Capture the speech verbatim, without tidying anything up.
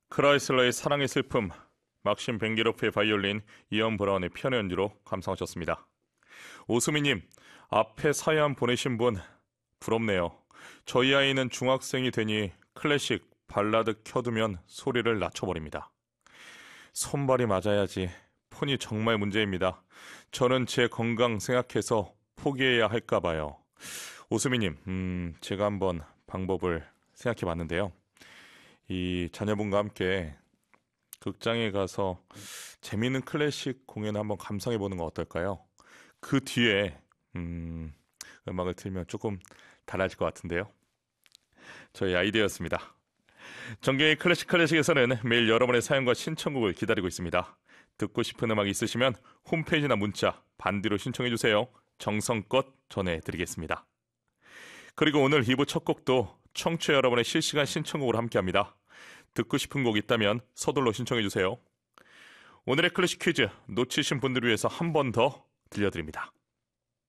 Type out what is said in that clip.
크라이슬러의 사랑의 슬픔, 막심 벤게로프의 바이올린, 이언 브라운의 피아노 연주로 감상하셨습니다. 오수미님, 앞에 사연 보내신 분 부럽네요. 저희 아이는 중학생이 되니 클래식, 발라드 켜두면 소리를 낮춰버립니다. 손발이 맞아야지. 폰이 정말 문제입니다. 저는 제 건강 생각해서 포기해야 할까 봐요. 오수미님, 음, 제가 한번 방법을 생각해 봤는데요. 이 자녀분과 함께 극장에 가서 재미있는 클래식 공연을 한번 감상해 보는 건 어떨까요? 그 뒤에 음, 음악을 틀면 조금 달라질 것 같은데요. 저희 아이디어였습니다. 정경의 클래식 클래식에서는 매일 여러분의 사연과 신청곡을 기다리고 있습니다. 듣고 싶은 음악 있으시면 홈페이지나 문자 반디로 신청해 주세요. 정성껏 전해드리겠습니다. 그리고 오늘 이 부 첫 곡도 청취자 여러분의 실시간 신청곡으로 함께합니다. 듣고 싶은 곡 있다면 서둘러 신청해 주세요. 오늘의 클래식 퀴즈 놓치신 분들을 위해서 한 번 더 들려드립니다.